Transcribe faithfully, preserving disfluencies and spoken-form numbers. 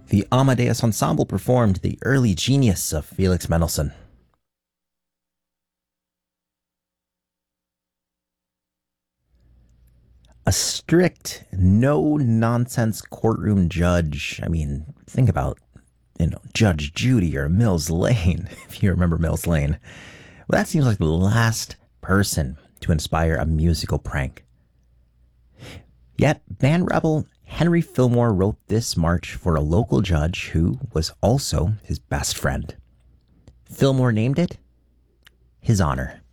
The Amadeus Ensemble performed The Early Genius of Felix Mendelssohn. A strict, no-nonsense courtroom judge. I mean, think about, you know, Judge Judy or Mills Lane, if you remember Mills Lane. Well, that seems like the last person to inspire a musical prank. Yet, band rebel Henry Fillmore wrote this march for a local judge who was also his best friend. Fillmore named it his honor.